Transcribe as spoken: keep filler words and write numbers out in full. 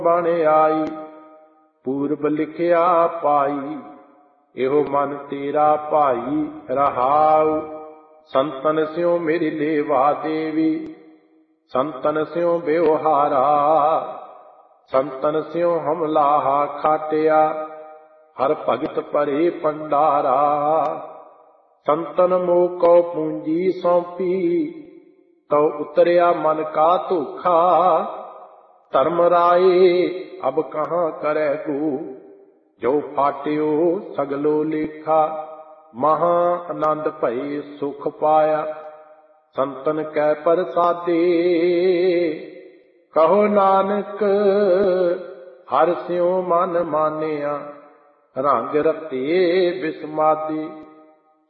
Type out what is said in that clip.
ਬਣ ਆਈ, ਪੂਰਬ ਲਿਖਿਆ ਪਾਈ, ਇਹੋ ਮਨ ਤੇਰਾ ਭਾਈ ਰਹਾਉ। ਸੰਤਨ ਸਿਉ ਮੇਰੀ ਲੇਵਾ ਦੇਵੀ, ਸੰਤਨ ਸਿਉ ਬਿਵਹਾਰਾ, ਸੰਤਨ ਸਿਉ ਹਮਲਾਹਾ ਖਾਟਿਆ, ਹਰ ਭਗਤ ਭਰੇ ਭੰਡਾਰਾ। ਸੰਤਨ ਮੋਹ ਕਉ ਪੂੰਜੀ ਸੌਂਪੀ, ਤਉ ਉਤਰਿਆ ਮਨ ਕਾ ਧੋਖਾ। ਧਰਮ ਰਾਏ ਅਬ ਕਹਾਂ ਕਰੈ ਕੋ, ਜੋ ਫਾਟਿਓ ਸਗਲੋ ਲੇਖਾ। ਮਹਾ ਆਨੰਦ ਭਏ ਸੁਖ ਪਾਇਆ, ਸੰਤਨ ਕੈ ਪ੍ਰਸਾਦੇ। ਕਹੋ ਨਾਨਕ ਹਰਿ ਸਿਉ ਮਨ ਮਾਨਿਆ, ਰੰਗ ਰਤੇ ਬਿਸਮਾਦੀ।